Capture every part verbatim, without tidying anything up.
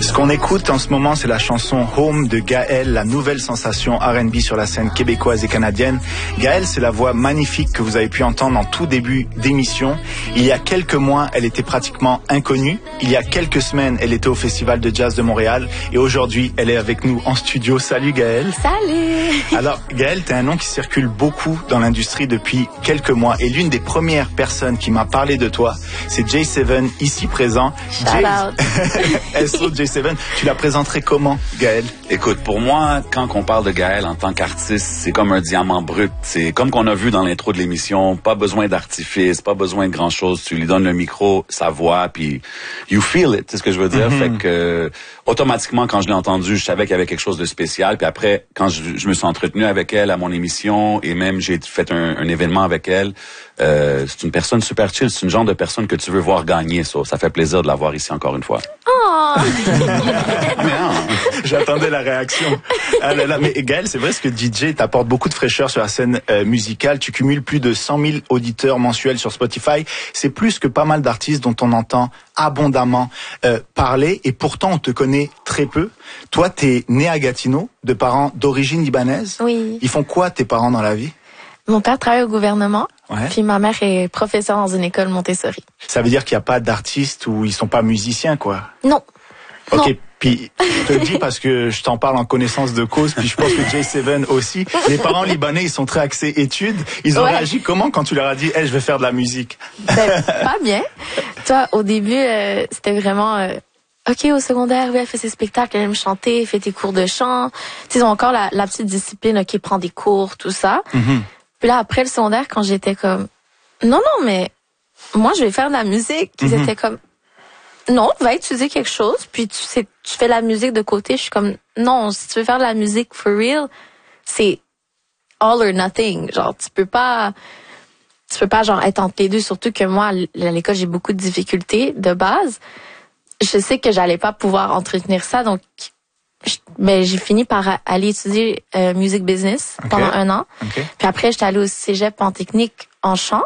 Ce qu'on écoute en ce moment, c'est la chanson Home de Gaëlle, la nouvelle sensation R and B sur la scène québécoise et canadienne. Gaëlle, c'est la voix magnifique que vous avez pu entendre en tout début d'émission. Il y a quelques mois, elle était pratiquement inconnue. Il y a quelques semaines, elle était au Festival de Jazz de Montréal. Et aujourd'hui, elle est avec nous en studio. Salut Gaëlle. Salut. Alors Gaëlle, t'es un nom qui circule beaucoup dans l'industrie depuis quelques mois. Et l'une des premières personnes qui m'a parlé de toi, c'est J sept, ici présent. Shout out. S O J sept. Tu la présenterais comment, Gaëlle? Écoute, pour moi, quand on parle de Gaëlle en tant qu'artiste, c'est comme un diamant brut. C'est comme qu'on a vu dans l'intro de l'émission, pas besoin d'artifice, pas besoin de grand-chose. Tu lui donnes le micro, sa voix, puis you feel it, c'est ce que je veux dire. Mm-hmm. Fait que euh, automatiquement, quand je l'ai entendue, je savais qu'il y avait quelque chose de spécial. Puis après, quand je, je me suis entretenu avec elle à mon émission, et même j'ai fait un, un événement avec elle, euh, c'est une personne super chill. C'est une genre de personne que tu veux voir gagner. Ça, ça fait plaisir de la voir ici encore une fois. Oh. J'attendais la réaction. Ah là là, mais Gaëlle, c'est vrai ce que D J t'apporte beaucoup de fraîcheur sur la scène euh, musicale. Tu cumules plus de cent mille auditeurs mensuels sur Spotify. C'est plus que pas mal d'artistes dont on entend abondamment euh, parler, et pourtant on te connaît très peu. Toi, t'es né à Gatineau, de parents d'origine libanaise. Oui. Ils font quoi tes parents dans la vie? Mon père travaille au gouvernement, ouais. Puis ma mère est professeure dans une école Montessori. Ça veut dire qu'il n'y a pas d'artistes ou ils sont pas musiciens, quoi? Non. Ok, non. Puis je te le dis parce que je t'en parle en connaissance de cause, puis je pense que J sept aussi. Les parents libanais, ils sont très axés études. Ils ont ouais. réagi comment quand tu leur as dit hey, « je vais faire de la musique » Ben, pas bien. Toi, au début, euh, c'était vraiment... Euh, OK, au secondaire, oui, elle fait ses spectacles, elle aime chanter, elle fait tes cours de chant. Tu sais, ils ont encore la, la petite discipline, OK, prend des cours, tout ça. Mm-hmm. Puis là, après le secondaire, quand j'étais comme... Non, non, mais moi, je vais faire de la musique. Ils mm-hmm. étaient comme... Non, va étudier quelque chose, puis tu sais, tu fais la musique de côté. Je suis comme, non, si tu veux faire de la musique for real, c'est all or nothing. Genre, tu peux pas, tu peux pas genre être entre les deux. Surtout que moi, à l'école, j'ai beaucoup de difficultés de base. Je sais que j'allais pas pouvoir entretenir ça, donc, je, ben j'ai fini par aller étudier euh, music business okay. pendant un an. Okay. Puis après, j'étais allée au cégep en technique en chant.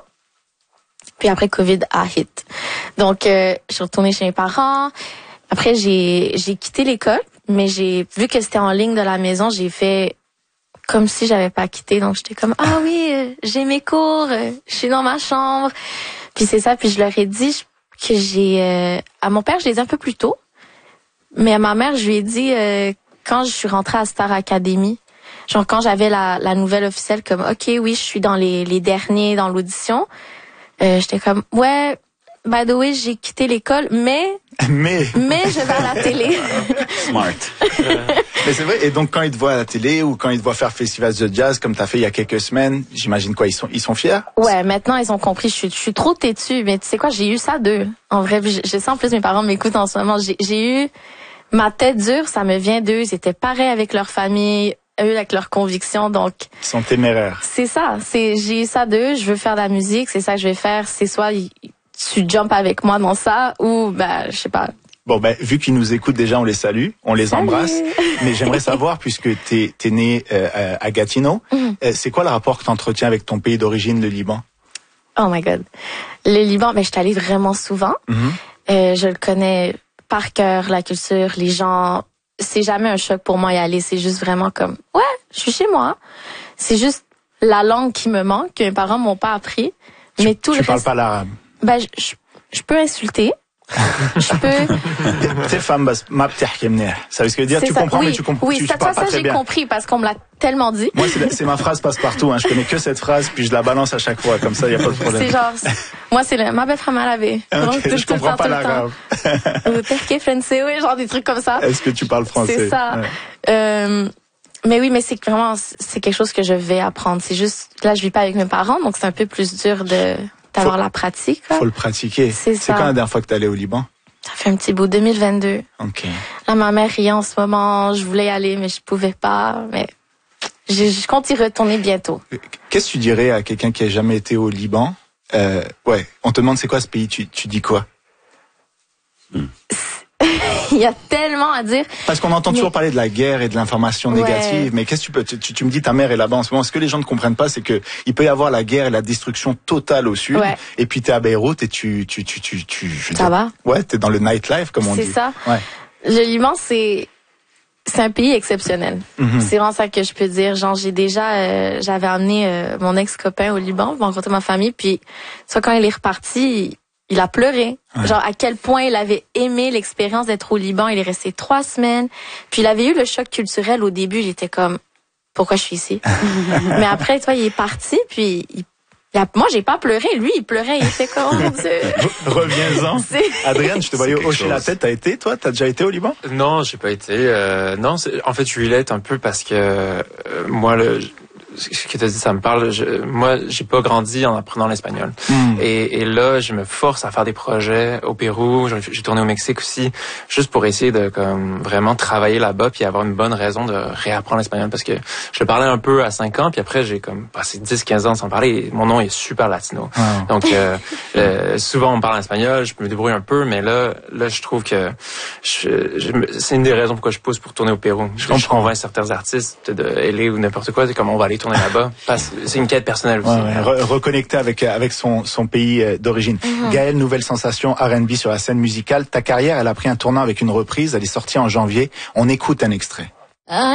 Puis après, COVID a hit. Donc, euh, je suis retournée chez mes parents. Après, j'ai j'ai quitté l'école, mais j'ai vu que c'était en ligne de la maison, j'ai fait comme si j'avais pas quitté. Donc, j'étais comme, ah oui, euh, j'ai mes cours, euh, je suis dans ma chambre. Puis c'est ça, puis je leur ai dit que j'ai... Euh, à mon père, je l'ai dit un peu plus tôt, mais à ma mère, je lui ai dit euh, quand je suis rentrée à Star Academy, genre quand j'avais la, la nouvelle officielle, comme, OK, oui, je suis dans les, les derniers dans l'audition. Euh, j'étais comme, ouais, by the way, j'ai quitté l'école, mais... Mais... Mais je vais à la télé. Smart. Mais c'est vrai, et donc quand ils te voient à la télé ou quand ils te voient faire festival de jazz, comme t'as fait il y a quelques semaines, j'imagine quoi, ils sont, ils sont fiers? Ouais, maintenant ils ont compris, je suis, je suis trop têtue, mais tu sais quoi, j'ai eu ça d'eux. En vrai, je, je sais en plus mes parents m'écoutent en ce moment, j'ai, j'ai eu ma tête dure, ça me vient d'eux, ils étaient pareils avec leur famille, eux avec leurs convictions, donc ils sont téméraires. C'est ça, c'est j'ai ça d'eux, je veux faire de la musique, c'est ça que je vais faire, c'est soit tu jump avec moi dans ça ou ben je sais pas. Bon ben vu qu'ils nous écoutent déjà, on les salue, on les Salut. embrasse, mais j'aimerais savoir puisque t'es t'es né euh, à Gatineau, mm. euh, c'est quoi le rapport que t'entretiens avec ton pays d'origine, le Liban? Oh my god. Le Liban, ben je suis allée vraiment souvent. Mm-hmm. Euh, je le connais par cœur, la culture, les gens. C'est jamais un choc pour moi y aller. C'est juste vraiment comme, ouais, je suis chez moi. C'est juste la langue qui me manque, que mes parents m'ont pas appris. Tu, mais tout tu le parles reste, pas l'arabe? Ben, je, je, je peux insulter. Je peux. T'es femme, ma btahki mneh. Ça veut ce que dire? Tu ça. comprends, oui. mais tu comprends. Oui, tu, ça, tu parles ça, pas ça très j'ai bien. compris parce qu'on me l'a tellement dit. Moi, c'est, c'est ma phrase passe-partout. Hein. Je connais que cette phrase, puis je la balance à chaque fois. Comme ça, y a pas de problème. C'est genre, moi, c'est le, ma belle femme à laver. Okay, je comprends pas l'arabe. Ou perqué français, oui, genre des trucs comme ça. Est-ce que tu parles français? C'est ça. Ouais. Euh, mais oui, mais c'est vraiment, c'est quelque chose que je vais apprendre. C'est juste, là, je vis pas avec mes parents, donc c'est un peu plus dur de, d'avoir faut, la pratique. Là. Faut le pratiquer. C'est, c'est quand la dernière fois que t'es allé au Liban? Ça fait un petit bout, deux mille vingt-deux. OK. Là, ma mère riait en ce moment. Je voulais y aller, mais je pouvais pas. Mais je, je compte y retourner bientôt. Qu'est-ce que tu dirais à quelqu'un qui a jamais été au Liban? Euh, ouais, on te demande c'est quoi ce pays, tu, tu dis quoi? Hmm. Il y a tellement à dire. Parce qu'on entend mais... toujours parler de la guerre et de l'information négative, ouais. Mais qu'est-ce que tu peux, tu, tu, tu me dis ta mère est là-bas en ce moment. Ce que les gens ne comprennent pas, c'est que il peut y avoir la guerre et la destruction totale au sud, ouais. Et puis t'es à Beyrouth et tu, tu, tu, tu, tu ça dis, va? Ouais, t'es dans le nightlife comme on c'est dit. C'est ça. Ouais. Le Liban, c'est c'est un pays exceptionnel. Mm-hmm. C'est vraiment ça que je peux dire. Genre, j'ai déjà, euh, j'avais amené euh, mon ex-copain au Liban pour rencontrer ma famille, puis ça, quand il est reparti, il, il a pleuré. Ouais. Genre, à quel point il avait aimé l'expérience d'être au Liban. Il est resté trois semaines. Puis il avait eu le choc culturel au début. J'étais comme, pourquoi je suis ici? Mais après, toi, il est parti, puis il moi, j'ai pas pleuré. Lui, il pleurait. Il était comme, oh mon Dieu. Reviens-en. Adrienne, je te voyais hocher la tête. T'as été, toi? T'as déjà été au Liban? Non, j'ai pas été. Euh, non, en fait, je suis relate un peu parce que euh, moi, le, ce que tu as dit, ça me parle. Je, moi, j'ai pas grandi en apprenant l'espagnol. Mm. Et, et là, je me force à faire des projets au Pérou. J'ai tourné au Mexique aussi, juste pour essayer de comme vraiment travailler là-bas puis avoir une bonne raison de réapprendre l'espagnol parce que je le parlais un peu à cinq ans puis après j'ai comme passé dix quinze ans sans parler. Et mon nom est super latino. Wow. Donc euh, euh, souvent on me parle en espagnol, je me débrouille un peu, mais là, là, je trouve que je, je, c'est une des raisons pourquoi je pousse pour tourner au Pérou. Je, je convainc certains artistes de L A ou n'importe quoi, c'est comme on va aller tourner là-bas. C'est une quête personnelle aussi. Ouais, ouais. Re reconnecter avec avec son son pays d'origine. Mm-hmm. Gaëlle, nouvelle sensation R and B sur la scène musicale. Ta carrière, elle a pris un tournant avec une reprise. Elle est sortie en janvier. On écoute un extrait.